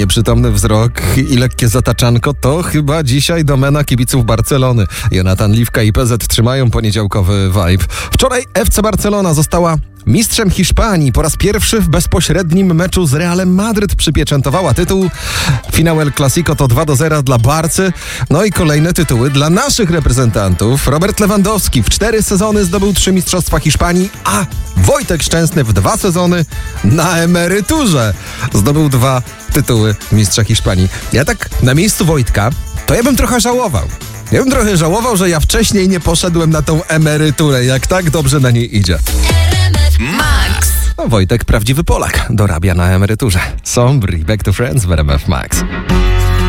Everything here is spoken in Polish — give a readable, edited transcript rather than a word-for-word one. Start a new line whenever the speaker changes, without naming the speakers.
Nieprzytomny wzrok i lekkie zataczanko to chyba dzisiaj domena kibiców Barcelony. Jonathan Liwka i PZ trzymają poniedziałkowy vibe. Wczoraj FC Barcelona została mistrzem Hiszpanii. Po raz pierwszy w bezpośrednim meczu z Realem Madryt przypieczętowała tytuł. Finał El Clasico to 2-0 dla Barcy. No i kolejne tytuły dla naszych reprezentantów. Robert Lewandowski w 4 sezony zdobył 3 mistrzostwa Hiszpanii, a Wojtek Szczęsny w 2 sezony na emeryturze zdobył 2 tytuły mistrza Hiszpanii. Ja tak na miejscu Wojtka, to ja bym trochę żałował. Ja bym trochę żałował, że ja wcześniej nie poszedłem na tą emeryturę, jak tak dobrze na niej idzie.
Max.
No, Wojtek, prawdziwy Polak, dorabia na emeryturze. Sombri, Back to Friends w RMF Max.